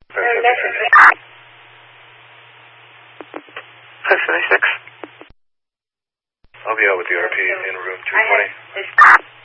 576. I'll be out with the RP in room 220.